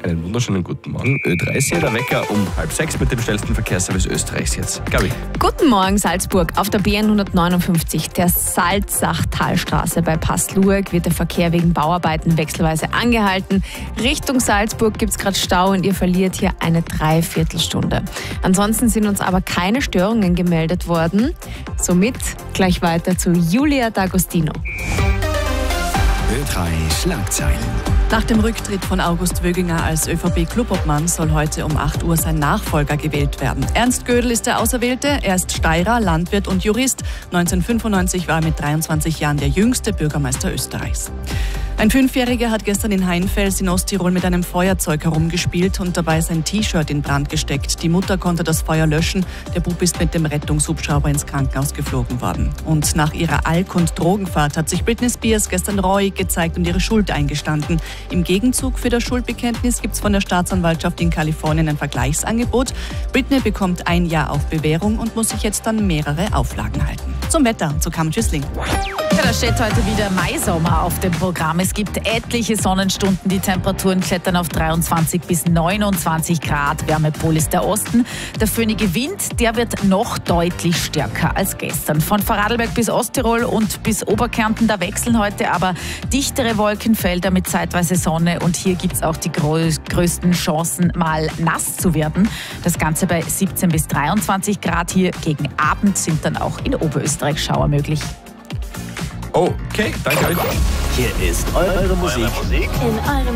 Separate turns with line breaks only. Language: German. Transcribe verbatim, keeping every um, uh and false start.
Einen wunderschönen guten Morgen. Ö drei ist hier der Wecker um halb sechs mit dem schnellsten Verkehrsservice Österreichs jetzt. Gabi.
Guten Morgen Salzburg. Auf der B N hundertneunundfünfzig, der Salzachtalstraße bei Passlueg, wird der Verkehr wegen Bauarbeiten wechselweise angehalten. Richtung Salzburg gibt es gerade Stau und ihr verliert hier eine Dreiviertelstunde. Ansonsten sind uns aber keine Störungen gemeldet worden. Somit gleich weiter zu Julia D'Agostino.
Ö drei Schlagzeilen.
Nach dem Rücktritt von August Wöginger als ÖVP-Clubobmann soll heute um acht Uhr sein Nachfolger gewählt werden. Ernst Gödel ist der Auserwählte. Er ist Steirer, Landwirt und Jurist. neunzehnhundertfünfundneunzig war er mit dreiundzwanzig Jahren der jüngste Bürgermeister Österreichs. Ein Fünfjähriger hat gestern in Heinfels in Osttirol mit einem Feuerzeug herumgespielt und dabei sein T-Shirt in Brand gesteckt. Die Mutter konnte das Feuer löschen. Der Bub ist mit dem Rettungshubschrauber ins Krankenhaus geflogen worden. Und nach ihrer Alk- und Drogenfahrt hat sich Britney Spears gestern reuig gezeigt und ihre Schuld eingestanden. Im Gegenzug für das Schuldbekenntnis gibt es von der Staatsanwaltschaft in Kalifornien ein Vergleichsangebot. Britney bekommt ein Jahr auf Bewährung und muss sich jetzt dann mehrere Auflagen halten. Zum Wetter, zu Kam Tschüssling.
Ja, da steht heute wieder Maisommer auf dem Programm. Es gibt etliche Sonnenstunden. Die Temperaturen klettern auf dreiundzwanzig bis neunundzwanzig Grad. Wärmepol ist der Osten. Der föhnige Wind, der wird noch deutlich stärker als gestern. Von Vorarlberg bis Osttirol und bis Oberkärnten, da wechseln heute aber dichtere Wolkenfelder mit zeitweise Sonne. Und hier gibt es auch die größten Chancen, mal nass zu werden. Das Ganze bei siebzehn bis dreiundzwanzig Grad. Hier gegen Abend sind dann auch in Oberösterreich Schauer möglich.
Okay, danke euch.
Hier ist eure Musik
in eurem